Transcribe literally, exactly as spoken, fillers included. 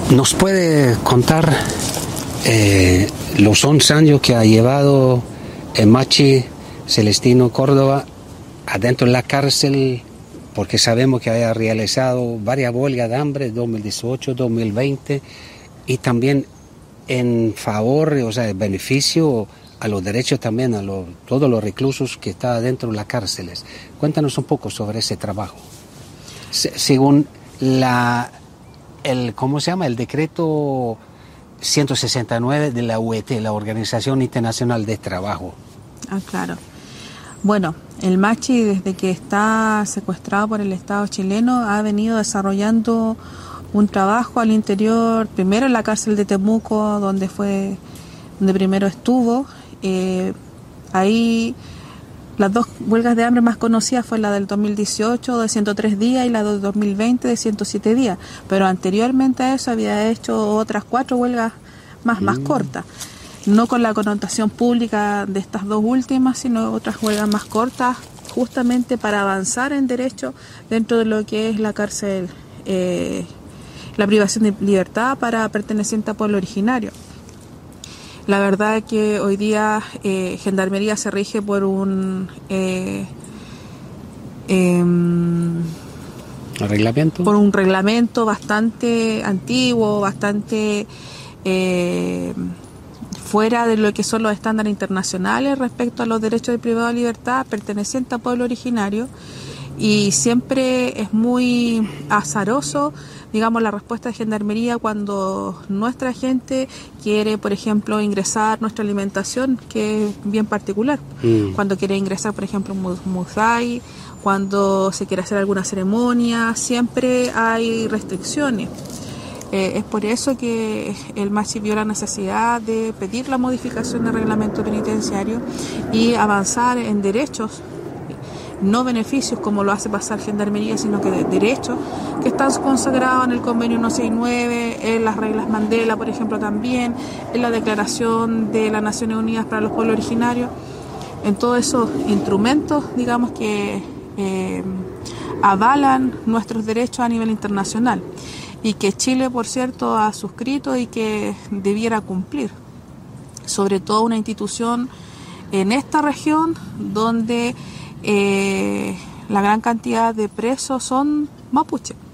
¿Nos puede contar eh, los once años que ha llevado el Machi Celestino Córdoba adentro de la cárcel? Porque sabemos que haya realizado varias huelgas de hambre, dos mil dieciocho, dos mil veinte, y también en favor, o sea, en beneficio a los derechos también, a los, todos los reclusos que están dentro de las cárceles. Cuéntanos un poco sobre ese trabajo. Se, según la, el, ¿cómo se llama? El decreto ciento sesenta y nueve de la U E T, la Organización Internacional de Trabajo. Ah, claro. Bueno, el Machi, desde que está secuestrado por el Estado chileno, ha venido desarrollando un trabajo al interior, primero en la cárcel de Temuco, donde fue, donde primero estuvo. Eh, ahí las dos huelgas de hambre más conocidas fue la del dos mil dieciocho de ciento tres días y la del dos mil veinte de ciento siete días, pero anteriormente a eso había hecho otras cuatro huelgas más, mm. más cortas. No con la connotación pública de estas dos últimas, sino otras huelgas más cortas, justamente para avanzar en derechos dentro de lo que es la cárcel, eh, la privación de libertad para pertenecientes a pueblo originario. La verdad es que hoy día eh, Gendarmería se rige por un eh, eh, reglamento, por un reglamento bastante antiguo, bastante eh, fuera de lo que son los estándares internacionales respecto a los derechos de privado de libertad pertenecientes a pueblo originario, y siempre es muy azaroso, digamos, la respuesta de Gendarmería cuando nuestra gente quiere, por ejemplo, ingresar nuestra alimentación, que es bien particular. Mm. Cuando quiere ingresar, por ejemplo, un musai, cuando se quiere hacer alguna ceremonia, siempre hay restricciones. Eh, es por eso que el Machi vio la necesidad de pedir la modificación del reglamento penitenciario y avanzar en derechos, no beneficios como lo hace pasar Gendarmería, sino que de derechos que están consagrados en el convenio ciento sesenta y nueve, en las reglas Mandela, por ejemplo, también, en la Declaración de las Naciones Unidas para los Pueblos Originarios, en todos esos instrumentos, digamos, que eh, avalan nuestros derechos a nivel internacional, y que Chile, por cierto, ha suscrito y que debiera cumplir, sobre todo una institución en esta región donde eh, la gran cantidad de presos son mapuche.